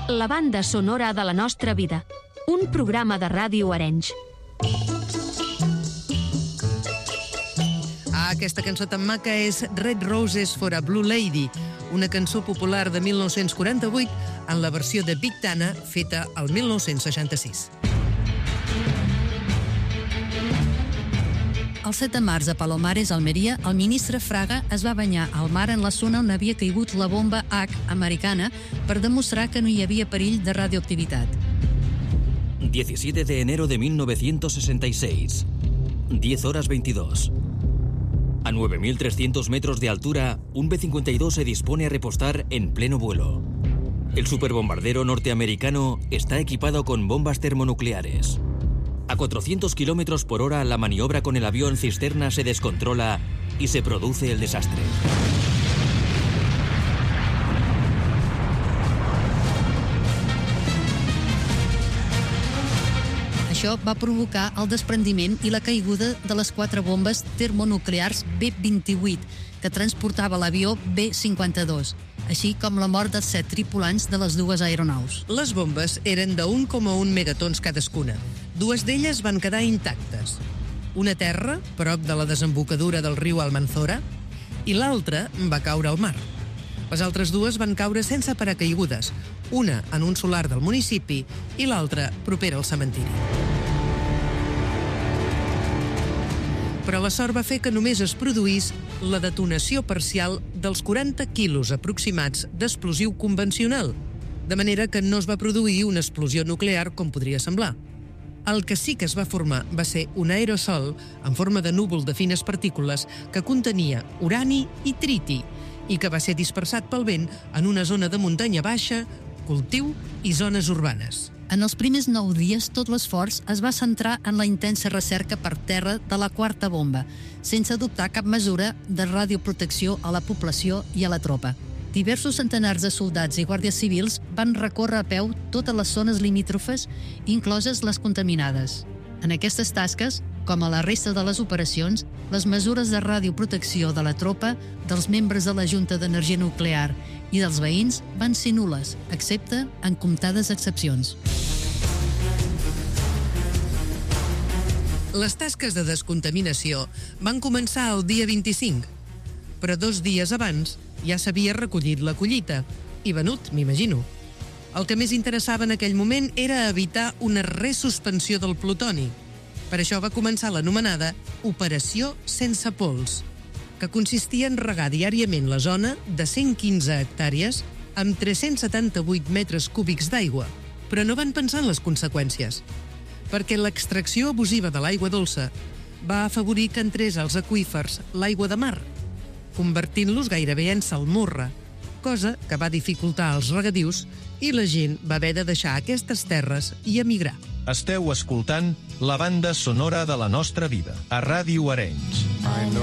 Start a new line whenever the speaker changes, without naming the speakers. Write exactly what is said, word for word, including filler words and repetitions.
La banda sonora de la nostra vida. Un programa de Ràdio Arenys.
Ah, aquesta cançó tan maca és Red Roses for a Blue Lady, una cançó popular de mil nou-cents quaranta-vuit en la versió de Big Tana feta al mil nou-cents seixanta-sis.
El set de març a Palomares, Almeria, el ministre Fraga es va banyar al mar en la zona on havia caigut la bomba H americana per demostrar que no hi havia perill de radioactivitat.
diecisiete de enero de mil novecientos sesenta y seis, diez horas veintidós. A nueve mil trescientos metros de altura, un B cincuenta y dos se dispone a repostar en pleno vuelo. El superbombardero norteamericano está equipado con bombas termonucleares. A cuatrocientos kilómetros por hora, la maniobra con el avión cisterna se descontrola y se produce el desastre.
Això va provocar el desprendiment i la caiguda de les quatre bombes termonuclears B vint-i-vuit que transportava l'avió B cinquanta-dos, així com la mort dels set tripulants de les dues aeronaus.
Les bombes eren de un coma un megatons cadascuna. Dues d'elles van quedar intactes. Una a terra, prop de la desembocadura del riu Almanzora, i l'altra va caure al mar. Les altres dues van caure sense paracaigudes, una en un solar del municipi i l'altra propera al cementiri. Però la sort va fer que només es produís la detonació parcial dels quaranta quilos aproximats d'explosiu convencional, de manera que no es va produir una explosió nuclear com podria semblar. El que sí que es va formar va ser un aerosol en forma de núvol de fines partícules que contenia urani i triti i que va ser dispersat pel vent en una zona de muntanya baixa, cultiu i zones urbanes.
En els primers nou dies, tot l'esforç es va centrar en la intensa recerca per terra de la quarta bomba, sense adoptar cap mesura de radioprotecció a la població i a la tropa. Diversos centenars de soldats i guàrdies civils van recórrer a peu totes les zones limítrofes, incloses les contaminades. En aquestes tasques, com a la resta de les operacions, les mesures de radioprotecció de la tropa, dels membres de la Junta d'Energia Nuclear i dels veïns van ser nul·les, excepte en comptades excepcions.
Les tasques de descontaminació van començar el dia vint-i-cinc, però dos dies abans ja s'havia recollit la collita i venut, m'imagino. El que més interessava en aquell moment era evitar una resuspensió del plutoni. Per això va començar l'anomenada Operació Sense Pols, que consistia en regar diàriament la zona de cent quinze hectàrees amb tres-cents setanta-vuit metres cúbics d'aigua. Però no van pensar en les conseqüències, perquè l'extracció abusiva de l'aigua dolça va afavorir que entrés als aqüífers l'aigua de mar, convertint-los gairebé en salmorra, cosa que va dificultar els regadius i la gent va haver de deixar aquestes terres i emigrar.
Esteu escoltant la banda sonora de la nostra vida a Ràdio Arenys.